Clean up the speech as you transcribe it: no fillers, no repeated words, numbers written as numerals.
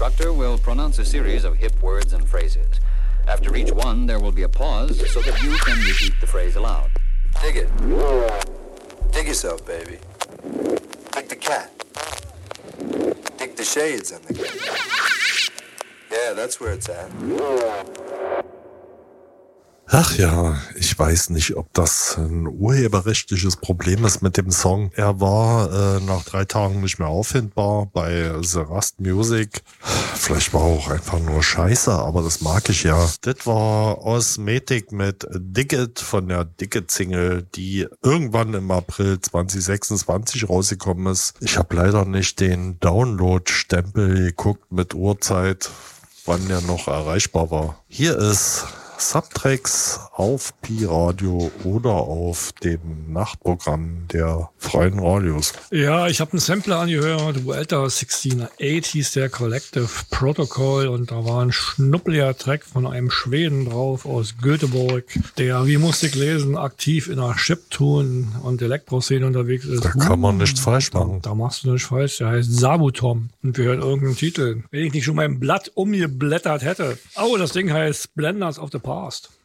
instructor will pronounce a series of hip words and phrases. After each one, there will be a pause so that you can repeat the phrase aloud. Dig it. Dig yourself, baby. Dig the cat. Dig the shades on the cat. Yeah, that's where it's at. Ach ja, ich weiß nicht, ob das ein urheberrechtliches Problem ist mit dem Song. Er war nach 3 Tagen nicht mehr auffindbar bei The Rust Music. Vielleicht war er auch einfach nur scheiße, aber das mag ich ja. Das war Osmetic mit Dig It von der Dig-It-Single, die irgendwann im April 2026 rausgekommen ist. Ich habe leider nicht den Download-Stempel geguckt mit Uhrzeit, wann der noch erreichbar war. Hier ist Subtracks auf Pi-Radio oder auf dem Nachtprogramm der freien Radios. Ja, ich habe einen Sampler angehört, Vuelta 1608 hieß der, Collective Protocol, und da war ein schnuppeliger Track von einem Schweden drauf aus Göteborg, der, wie musste ich lesen, aktiv in der Chiptune und Elektroszene unterwegs ist. Da kann man nichts falsch machen. Da machst du nichts falsch. Der heißt Sabutom und wir hören irgendeinen Titel. Wenn ich nicht schon mein Blatt umgeblättert hätte. Oh, das Ding heißt Blenders of the Past.